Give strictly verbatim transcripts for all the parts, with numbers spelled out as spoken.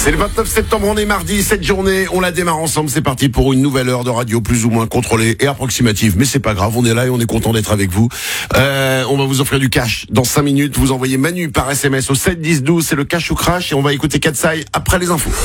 C'est le vingt-neuf septembre, on est mardi, cette journée, on la démarre ensemble, c'est parti pour une nouvelle heure de radio plus ou moins contrôlée et approximative, mais c'est pas grave, on est là et on est content d'être avec vous. Euh, on va vous offrir du cash dans cinq minutes, vous envoyez Manu par S M S au sept dix douze, c'est le cash ou crash et on va écouter Katsai après les infos.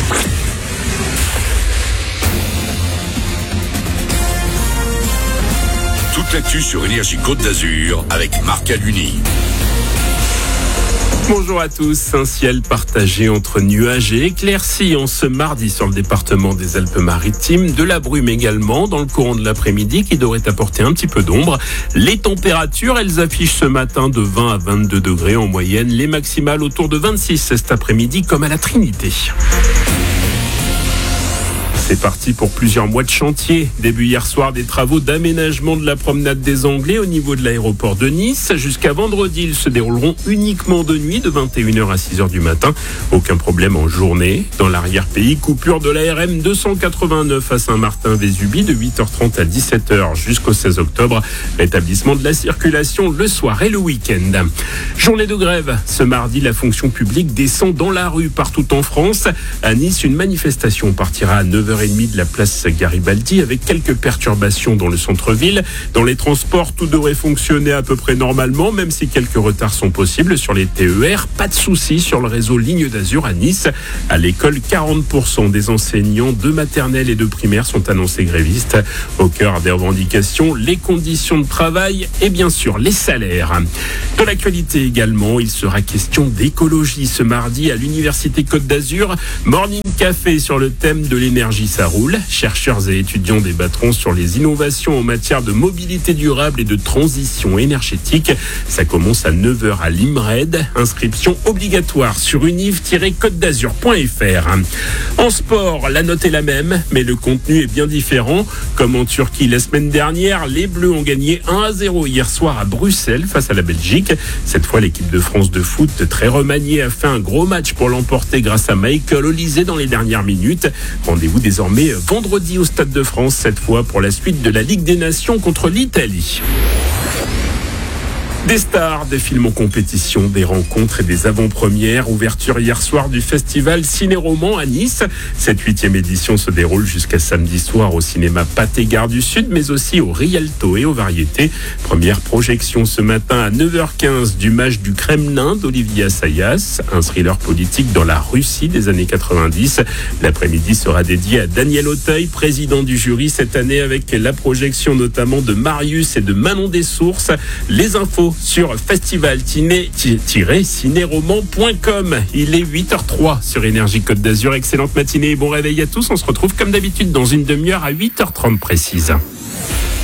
Toute l'actu sur Énergie Côte d'Azur avec Marc Aluni. Bonjour à tous, un ciel partagé entre nuages et éclaircies en ce mardi sur le département des Alpes-Maritimes, de la brume également dans le courant de l'après-midi qui devrait apporter un petit peu d'ombre. Les températures, elles affichent ce matin de vingt à vingt-deux degrés en moyenne, les maximales autour de vingt-six cet après-midi comme à la Trinité. C'est parti pour plusieurs mois de chantier. Début hier soir des travaux d'aménagement de la promenade des Anglais au niveau de l'aéroport de Nice. Jusqu'à vendredi, ils se dérouleront uniquement de nuit de vingt et une heures à six heures du matin. Aucun problème en journée. Dans l'arrière-pays, coupure de la R M deux cent quatre-vingt-neuf à Saint-Martin-Vésubie de huit heures trente à dix-sept heures jusqu'au seize octobre. Rétablissement de la circulation le soir et le week-end. Journée de grève. Ce mardi, la fonction publique descend dans la rue partout en France. À Nice, une manifestation partira à neuf heures trente de la place Garibaldi avec quelques perturbations dans le centre-ville. Dans les transports, tout devrait fonctionner à peu près normalement, même si quelques retards sont possibles sur les T E R. Pas de soucis sur le réseau Ligne d'Azur à Nice. À l'école, quarante pour cent des enseignants de maternelle et de primaire sont annoncés grévistes. Au cœur des revendications, les conditions de travail et bien sûr les salaires. De l'actualité également, il sera question d'écologie ce mardi à l'Université Côte d'Azur. Morning Café sur le thème de l'énergie, ça roule. Chercheurs et étudiants débattront sur les innovations en matière de mobilité durable et de transition énergétique. Ça commence à neuf heures à l'IMRED. Inscription obligatoire sur univ tiret côte d'azur point f r. En sport, la note est la même, mais le contenu est bien différent. Comme en Turquie la semaine dernière, les Bleus ont gagné un à zéro hier soir à Bruxelles face à la Belgique. Cette fois, l'équipe de France de foot, très remaniée, a fait un gros match pour l'emporter grâce à Michael Olise dans les dernières minutes. Rendez-vous désormais vendredi au Stade de France, cette fois pour la suite de la Ligue des Nations contre l'Italie. Des stars, des films en compétition, des rencontres et des avant-premières. Ouverture hier soir du festival Ciné-Roman à Nice. Cette huitième édition se déroule jusqu'à samedi soir au cinéma Pathé Gare du Sud, mais aussi au Rialto et aux Variétés. Première projection ce matin à neuf heures quinze du Mage du Kremlin d'Olivier Assayas, un thriller politique dans la Russie des années quatre-vingt-dix. L'après-midi sera dédié à Daniel Auteuil, président du jury cette année, avec la projection notamment de Marius et de Manon des Sources. Les infos sur festival tiret cinéroman point com. Il est huit heures zéro trois sur Énergie Côte d'Azur. Excellente matinée et bon réveil à tous. On se retrouve comme d'habitude dans une demi-heure à huit heures trente précise.